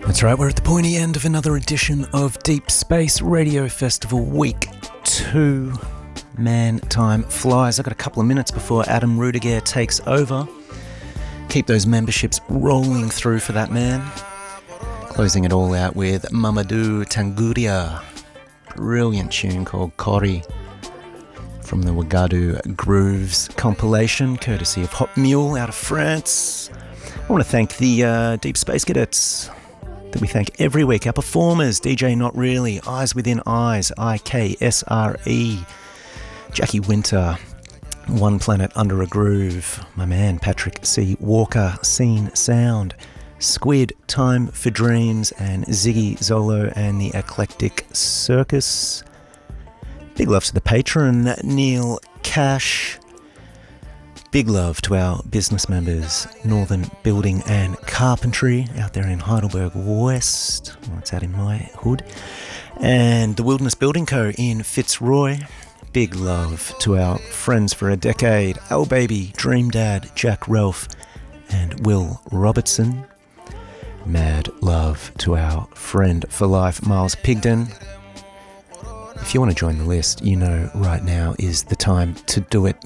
That's right, we're at the pointy end of another edition of Deep Space Radio Festival Week 2. Man, time flies. I've got a couple of minutes before Adam Rudiger takes over. Keep those memberships rolling through for that man. Closing it all out with Mamadou Tanguria. Brilliant tune called Kori from the Ouagadou Grooves compilation, courtesy of Hot Mule out of France. I want to thank the Deep Space Cadets that we thank every week. Our performers, DJ Not Really, Eyes Within Eyes, IKSRE, Jackie Winter, One Planet Under a Groove, my man Patrick C. Walker, Scene Sound, Squid, Time for Dreams, and Ziggy Zolo and the Eclectic Circus. Big love to the patron, Neil Cash. Big love to our business members, Northern Building and Carpentry, out there in Heidelberg West. Well, it's out in my hood. And the Wilderness Building Co. in Fitzroy. Big love to our friends for a decade, Al Baby, Dream Dad, Jack Ralph, and Will Robertson. Mad love to our friend for life, Miles Pigden. If you want to join the list, you know right now is the time to do it.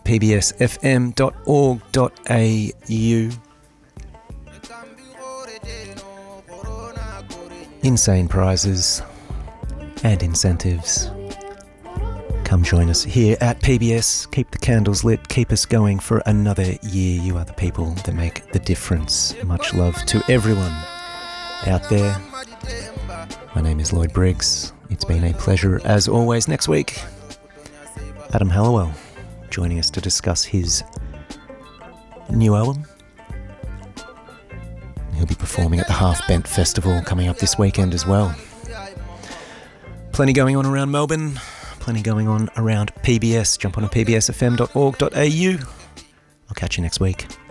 pbsfm.org.au. Insane prizes and incentives. Come join us here at PBS. Keep the candles lit. Keep us going for another year. You are the people that make the difference. Much love to everyone out there. My name is Lloyd Briggs. It's been a pleasure as always. Next week, Adam Hallowell joining us to discuss his new album. He'll be performing at the Half Bent Festival coming up this weekend as well. Plenty going on around Melbourne, plenty going on around PBS. Jump on to pbsfm.org.au. I'll catch you next week.